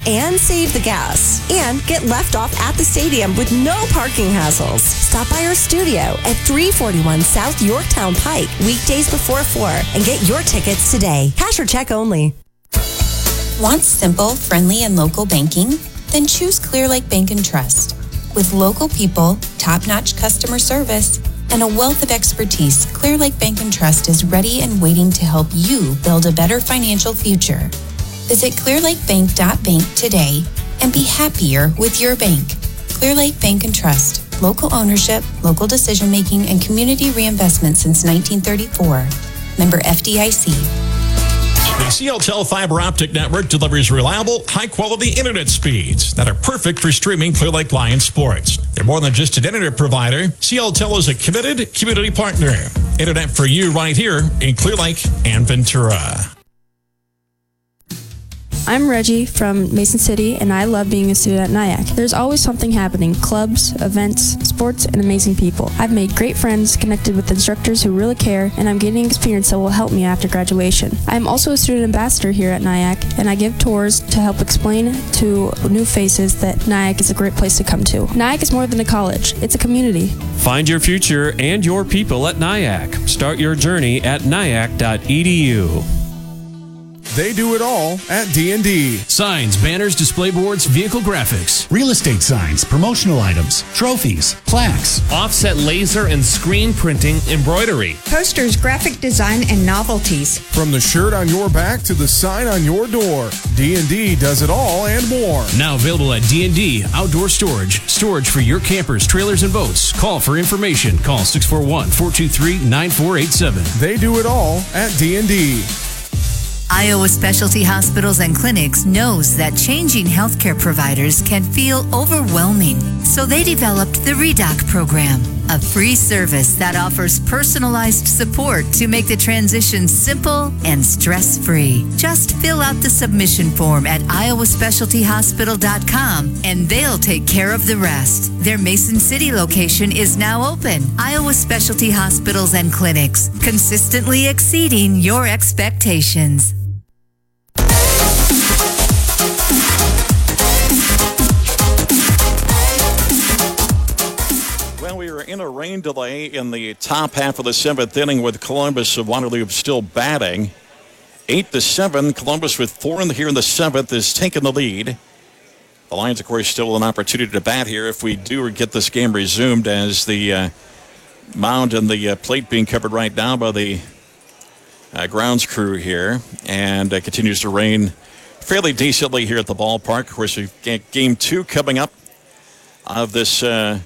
and save the gas. And get left off at the stadium with no parking hassles. Stop by our studio at 341 South Yorktown Pike, weekdays before 4, and get your tickets today. Cash or check only. Want simple, friendly, and local banking? Then choose Clear Lake Bank and Trust. With local people, top-notch customer service, and a wealth of expertise, Clear Lake Bank and Trust is ready and waiting to help you build a better financial future. Visit clearlakebank.bank today and be happier with your bank. Clear Lake Bank and Trust. Local ownership, local decision-making, and community reinvestment since 1934. Member FDIC. The CLTEL fiber optic network delivers reliable, high-quality internet speeds that are perfect for streaming Clear Lake Lions sports. They're more than just an internet provider. CLTEL is a committed community partner. Internet for you right here in Clear Lake and Ventura. I'm Reggie from Mason City, and I love being a student at NIAC. There's always something happening: clubs, events, sports, and amazing people. I've made great friends, connected with instructors who really care, and I'm gaining experience that will help me after graduation. I'm also a student ambassador here at NIAC, and I give tours to help explain to new faces that NIAC is a great place to come to. NIAC is more than a college. It's a community. Find your future and your people at NIAC. Start your journey at niac.edu. They do it all at D&D. Signs, banners, display boards, vehicle graphics. Real estate signs, promotional items, trophies, plaques. Offset laser and screen printing, embroidery. Posters, graphic design, and novelties. From the shirt on your back to the sign on your door, D&D does it all and more. Now available at D&D Outdoor Storage. Storage for your campers, trailers, and boats. Call for information. Call 641-423-9487. They do it all at D&D. Iowa Specialty Hospitals and Clinics knows that changing healthcare providers can feel overwhelming. So they developed the REDOC program, a free service that offers personalized support to make the transition simple and stress-free. Just fill out the submission form at iowaspecialtyhospital.com and they'll take care of the rest. Their Mason City location is now open. Iowa Specialty Hospitals and Clinics, consistently exceeding your expectations. We were in a rain delay in the top half of the seventh inning with Columbus of Waterloo still batting. 8-7. Columbus with 4 here in the seventh is taking the lead. The Lions, of course, still an opportunity to bat here if we do get this game resumed, as the mound and the plate being covered right now by the grounds crew here. And it continues to rain fairly decently here at the ballpark. Of course, we've got game 2 coming up of this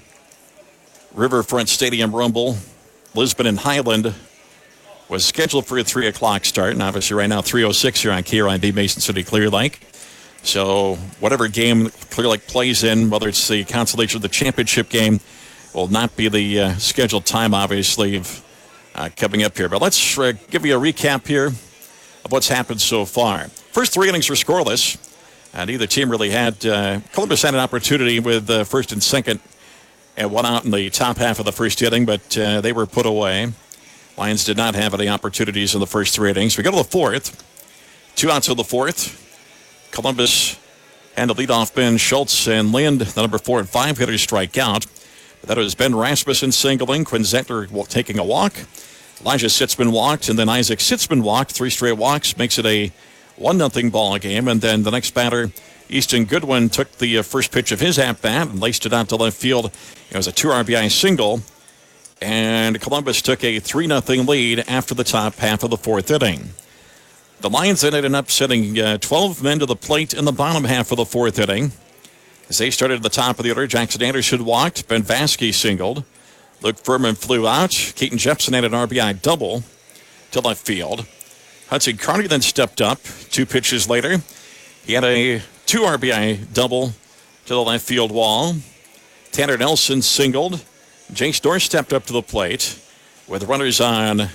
Riverfront Stadium Rumble. Lisbon and Highland was scheduled for a 3 o'clock start, and obviously right now 3:06 here on KRIB Mason City Clear Lake. So whatever game Clear Lake plays in, whether it's the consolation or the championship game, will not be the scheduled time, obviously, of coming up here. But let's give you a recap here of what's happened so far. First 3 innings were scoreless. Neither team really had. Columbus had an opportunity with first and second and 1 out in the top half of the first inning, but they were put away. Lions did not have any opportunities in the first 3 innings. We go to the fourth. 2 outs in the fourth. Columbus and the leadoff Ben Schultz and Lind, the number 4 and 5 hitters, strike out. That was Ben Rasmussen singling, Quinn Zettler taking a walk. Elijah Sitzman walked, and then Isaac Sitzman walked. 3 straight walks makes it a 1-0 ball game. And then the next batter, Easton Goodwin, took the first pitch of his at-bat and laced it out to left field. It was a 2 RBI single, and Columbus took a 3-0 lead after the top half of the fourth inning. The Lions ended up sending 12 men to the plate in the bottom half of the fourth inning. As they started at the top of the order, Jackson Anderson walked, Ben Vasquez singled, Luke Furman flew out, Keaton Jepson had an RBI double to left field. Hudson Carney then stepped up 2 pitches later. He had a 2 RBI double to the left field wall. Tanner Nelson singled. Jace Dorr stepped up to the plate with runners on, it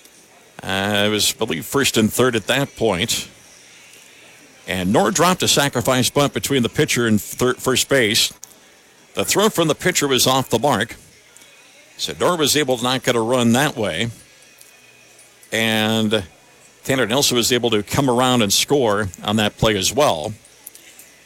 was, I believe, first and third at that point. And Knorr dropped a sacrifice bunt between the pitcher and first base. The throw from the pitcher was off the mark. So Knorr was able to not get a run that way. And Tanner Nelson was able to come around and score on that play as well.